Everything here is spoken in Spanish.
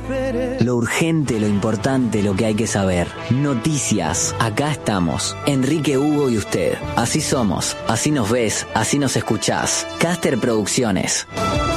Lo urgente, lo importante, lo que hay que saber. Noticias. Acá estamos. Enrique, Hugo y usted. Así somos. Así nos ves. Así nos escuchás. Caster Producciones.